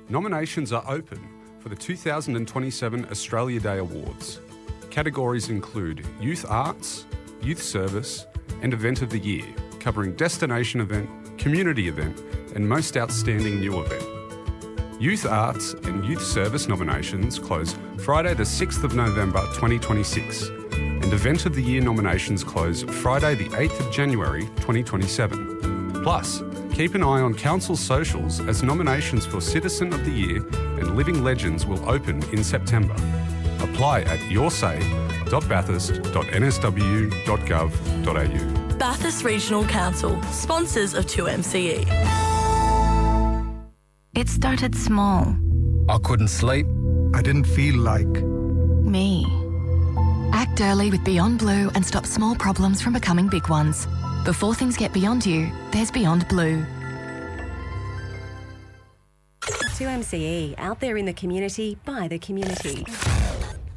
Nominations are open for the 2027 Australia Day Awards. Categories include Youth Arts, Youth Service and Event of the Year, covering Destination Event, Community Event and Most Outstanding New Event. Youth Arts and Youth Service nominations close Friday the 6th of November 2026 and Event of the Year nominations close Friday the 8th of January 2027. Plus, keep an eye on Council's socials as nominations for Citizen of the Year and Living Legends will open in September. Apply at yoursay.bathurst.nsw.gov.au. Bathurst Regional Council, sponsors of 2MCE. It started small. I couldn't sleep. I didn't feel like Me. Act early with Beyond Blue and stop small problems from becoming big ones. Before things get beyond you, there's Beyond Blue. 2MCE, out there in the community, by the community.